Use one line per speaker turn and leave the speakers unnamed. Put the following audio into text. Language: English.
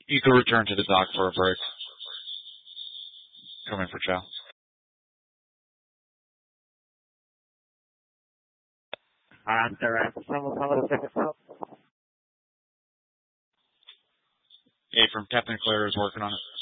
You can return to the dock for a break. Come in for chow. Hey, from Captain Claire is working on it.